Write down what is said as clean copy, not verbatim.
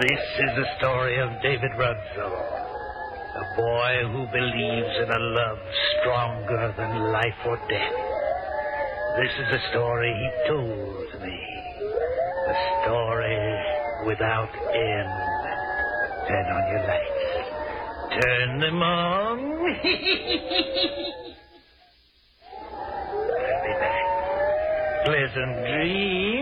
This is the story of David Rudsell, a boy who believes in a love stronger than life or death. This is the story he told me, a story without end. Turn on your lights. Turn them on. I'll be back. Pleasant dreams.